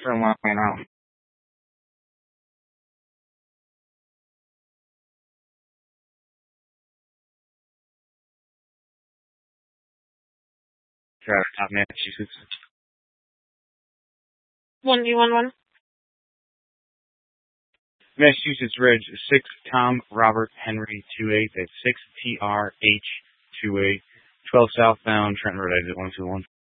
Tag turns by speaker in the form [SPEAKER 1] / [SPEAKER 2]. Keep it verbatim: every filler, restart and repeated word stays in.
[SPEAKER 1] for long now. Driver, top Massachusetts.
[SPEAKER 2] One D one one.
[SPEAKER 1] Massachusetts Ridge, six Tom Robert Henry two eight. That's six T R H two eight. twelve southbound, Trenton Road exit one two one.